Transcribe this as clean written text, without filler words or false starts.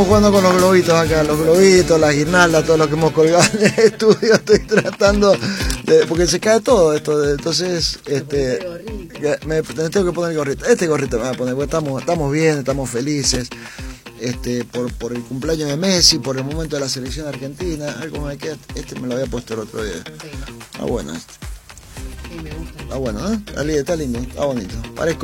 Jugando con los globitos acá, los globitos, las guirnaldas, todo lo que hemos colgado en el estudio. Estoy tratando de, porque se cae todo esto, entonces me tengo que poner el gorrito. Este gorrito me voy a poner, porque estamos bien, estamos felices. Por el cumpleaños de Messi, por el momento de la selección argentina. Algo me queda, me lo había puesto el otro día. Está bueno este. Está bueno, ¿eh? Está lindo, está bonito. Parezco